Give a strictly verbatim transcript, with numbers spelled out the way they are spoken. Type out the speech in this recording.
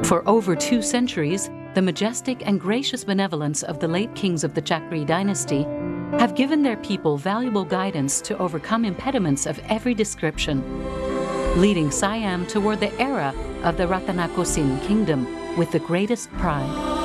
For over two centuries, the majestic and gracious benevolence of the late kings of the Chakri dynasty have given their people valuable guidance to overcome impediments of every description, leading Siam toward the era of the Ratanakosin kingdom with the greatest pride.